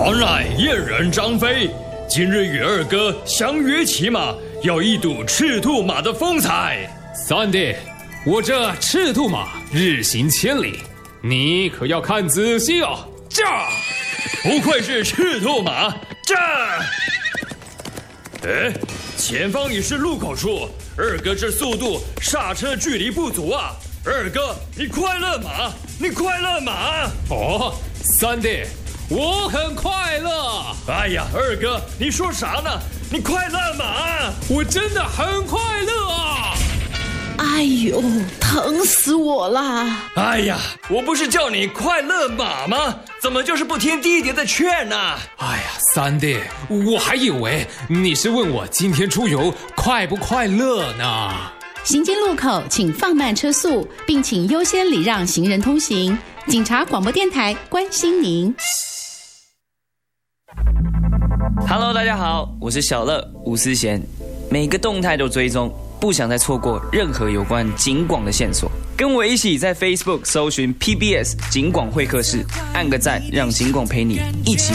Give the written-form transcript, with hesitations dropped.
原来燕人张飞今日与二哥相约骑马，要一睹赤兔马的风采。 三弟，我这赤兔马日行千里，你可要看仔细哦。 驾！不愧是赤兔马，驾！哎，前方已是路口处，二哥这速度刹车距离不足啊！二哥，你快乐马，你快乐马！ 哦，三弟，我很快乐。 哎呀，二哥，你说啥呢？你快乐马？ 我真的很快乐啊！ 哎呦，疼死我啦！ 哎呀，我不是叫你快乐马吗？怎么就是不听弟弟的劝呢？ 哎呀，三弟，我还以为你是问我今天出游快不快乐呢。 行经路口请放慢车速，并请优先礼让行人通行。警察广播电台关心您。 Hello， 大家好，我是小乐吴思贤，每个动态都追踪，不想再错过任何有关警广的线索。跟我一起在 Facebook 搜寻 PBS 警广会客室，按个赞，让警广陪你一起